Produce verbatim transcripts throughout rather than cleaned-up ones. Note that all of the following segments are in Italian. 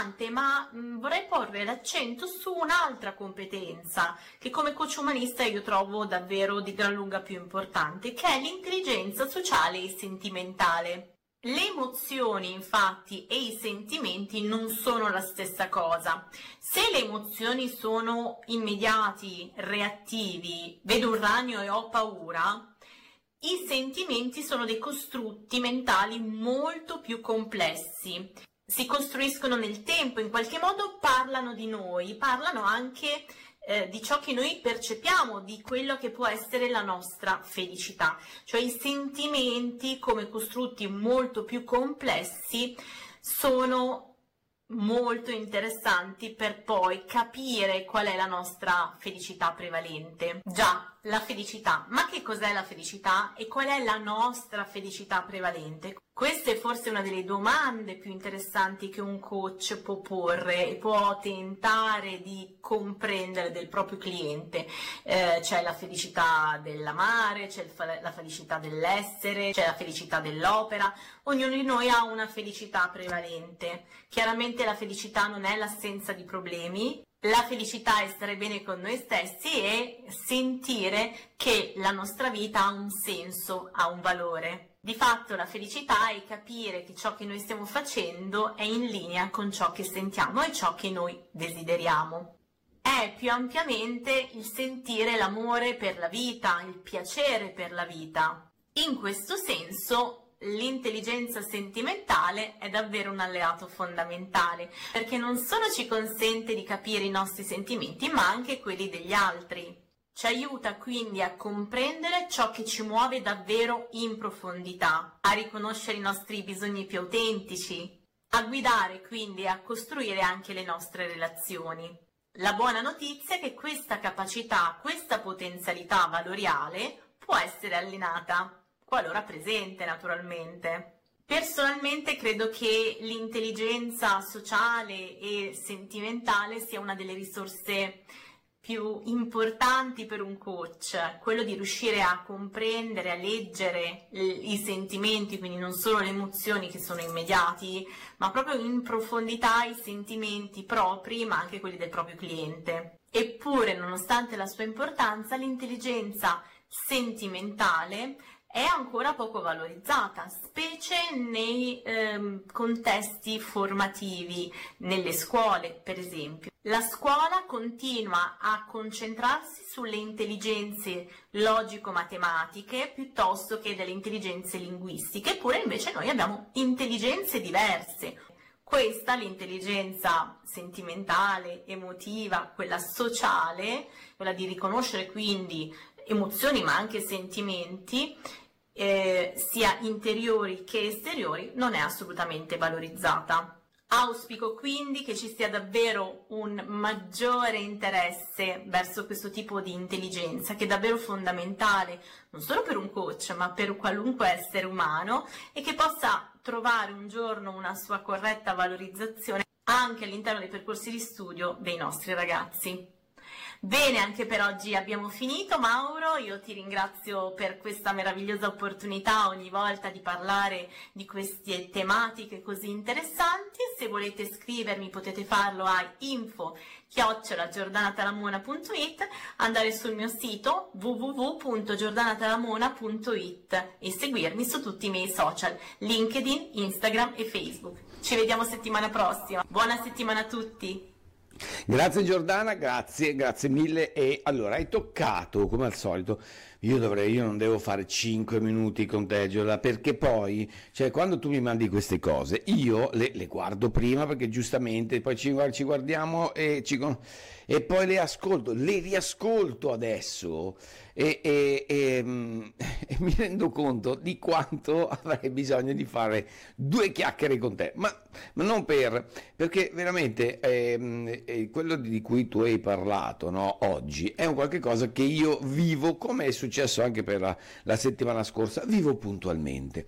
importante, ma mh, vorrei porre l'accento su un'altra competenza che come coach umanista io trovo davvero di gran lunga più importante, che è l'intelligenza sociale e sentimentale. Le emozioni, infatti, e i sentimenti non sono la stessa cosa. Se le emozioni sono immediati, reattivi, vedo un ragno e ho paura, i sentimenti sono dei costrutti mentali molto più complessi. Si costruiscono nel tempo, in qualche modo parlano di noi, parlano anche eh, di ciò che noi percepiamo, di quello che può essere la nostra felicità. Cioè i sentimenti, come costrutti molto più complessi, sono molto interessanti per poi capire qual è la nostra felicità prevalente. Già, la felicità. Ma che cos'è la felicità e qual è la nostra felicità prevalente? Questa è forse una delle domande più interessanti che un coach può porre e può tentare di comprendere del proprio cliente. Eh, c'è la felicità dell'amare, c'è la felicità dell'essere, c'è la felicità dell'opera. Ognuno di noi ha una felicità prevalente. Chiaramente la felicità non è l'assenza di problemi. La felicità è stare bene con noi stessi e sentire che la nostra vita ha un senso, ha un valore. Di fatto la felicità è capire che ciò che noi stiamo facendo è in linea con ciò che sentiamo e ciò che noi desideriamo. È più ampiamente il sentire l'amore per la vita, il piacere per la vita. In questo senso l'intelligenza sentimentale è davvero un alleato fondamentale, perché non solo ci consente di capire i nostri sentimenti, ma anche quelli degli altri. Ci aiuta quindi a comprendere ciò che ci muove davvero in profondità, a riconoscere i nostri bisogni più autentici, a guidare quindi e a costruire anche le nostre relazioni. La buona notizia è che questa capacità, questa potenzialità valoriale può essere allenata, qualora presente naturalmente. Personalmente credo che l'intelligenza sociale e sentimentale sia una delle risorse più importanti per un coach, quello di riuscire a comprendere, a leggere i sentimenti, quindi non solo le emozioni che sono immediati, ma proprio in profondità i sentimenti propri, ma anche quelli del proprio cliente. Eppure, nonostante la sua importanza, l'intelligenza sentimentale è ancora poco valorizzata, specie nei ehm, contesti formativi, nelle scuole per esempio. La scuola continua a concentrarsi sulle intelligenze logico-matematiche piuttosto che delle intelligenze linguistiche, eppure invece noi abbiamo intelligenze diverse. Questa, l'intelligenza sentimentale, emotiva, quella sociale, quella di riconoscere quindi emozioni ma anche sentimenti, eh, sia interiori che esteriori, non è assolutamente valorizzata. Auspico quindi che ci sia davvero un maggiore interesse verso questo tipo di intelligenza, che è davvero fondamentale non solo per un coach ma per qualunque essere umano, e che possa trovare un giorno una sua corretta valorizzazione anche all'interno dei percorsi di studio dei nostri ragazzi. Bene, anche per oggi abbiamo finito. Mauro, io ti ringrazio per questa meravigliosa opportunità ogni volta di parlare di queste tematiche così interessanti. Se volete scrivermi potete farlo a info chiocciola giordanatalamona punto it, andare sul mio sito w w w punto giordanatalamona punto it e seguirmi su tutti i miei social, LinkedIn, Instagram e Facebook. Ci vediamo settimana prossima. Buona settimana a tutti! Grazie Giordana, grazie, grazie mille. E allora hai toccato come al solito, io dovrei, io non devo fare cinque minuti con te Giordana, perché poi, cioè quando tu mi mandi queste cose io le, le guardo prima, perché giustamente poi ci, ci guardiamo e, ci, e poi le ascolto, le riascolto adesso e, e, e, e mi rendo conto di quanto avrei bisogno di fare due chiacchiere con te, ma, ma non per, perché veramente ehm, eh, quello di cui tu hai parlato, no, oggi è un qualche cosa che io vivo, come è successo anche per la, la settimana scorsa, vivo puntualmente,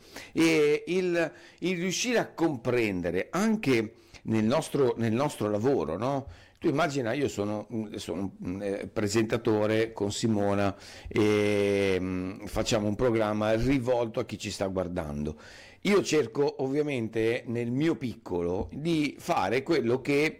e il, il riuscire a comprendere anche nel nostro, nel nostro lavoro, no? Tu immagina, io sono, sono un presentatore con Simona e facciamo un programma rivolto a chi ci sta guardando, Io cerco ovviamente nel mio piccolo di fare quello che